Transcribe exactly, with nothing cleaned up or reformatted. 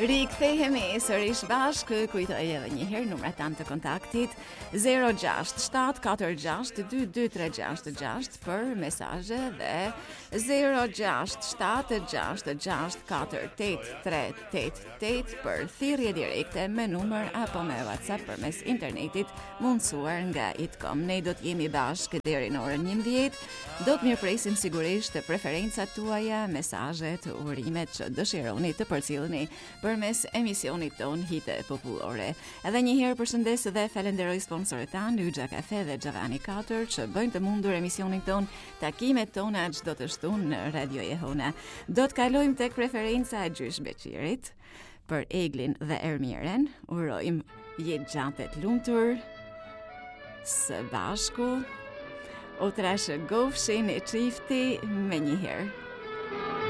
Rikthehemi sërish bashkë, kujtoj edhe një herë numrat tanë të kontaktit zero gjasht shtat katër gjasht dy dy tre gjasht gjasht për mesazhe dhe zero gjasht shtat gjasht gjasht katër tetë tre tetë tetë për thirrje direkte me numër apo me WhatsApp përmes internetit mundsuar nga i t kom. Ne do të jemi bashkë deri në orën njëmbëdhjetë. Do të mirëpresim sigurisht preferencat tuaja, mesazhet, urimet që dëshironi të përcjellni përmes emisionit ton Hite Popullore. Edhe një herë përshëndes dhe falenderoj sponsorët tanë Yxha Kafe dhe Xhavani katër që bëjnë të mundur emisionin ton, takimet tona çdo të shtunë në Radio Jehona. Do të kalojmë tek preferenca e Gjysh Beqirit për Eglin dhe Ermiren. Urojmë jetë gjatë të lumtur së bashku. O trashë gofshin e qifti me njëherë.